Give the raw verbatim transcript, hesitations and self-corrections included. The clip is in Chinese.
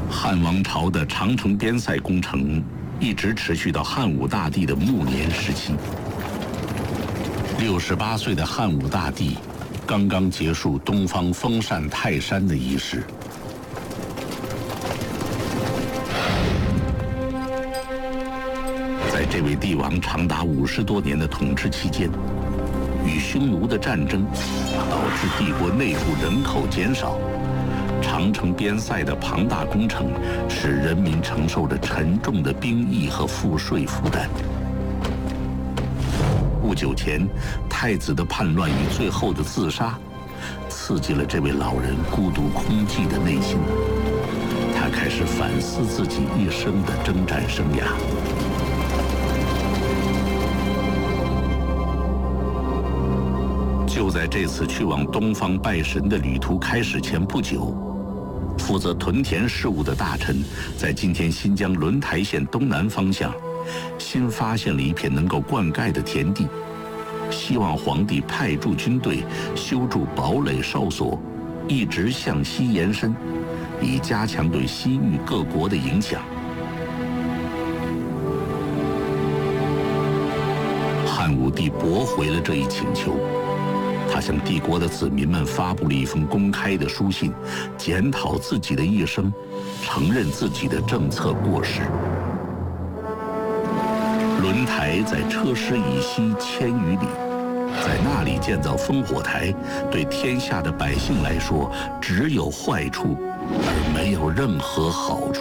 汉王朝的长城边塞工程一直持续到汉武大帝的暮年时期。六十八岁的汉武大帝刚刚结束东方封禅泰山的仪式。在这位帝王长达五十多年的统治期间，与匈奴的战争导致帝国内部人口减少，长城边塞的庞大工程使人民承受着沉重的兵役和赋税负担。不久前，太子的叛乱与最后的自杀，刺激了这位老人孤独空寂的内心。他开始反思自己一生的征战生涯。就在这次去往东方拜神的旅途开始前不久，负责屯田事务的大臣在今天新疆轮台县东南方向新发现了一片能够灌溉的田地，希望皇帝派驻军队修筑堡垒哨所，一直向西延伸，以加强对西域各国的影响。汉武帝驳回了这一请求，他向帝国的子民们发布了一封公开的书信，检讨自己的一生，承认自己的政策过失。轮台在车师以西千余里，在那里建造烽火台，对天下的百姓来说只有坏处，而没有任何好处。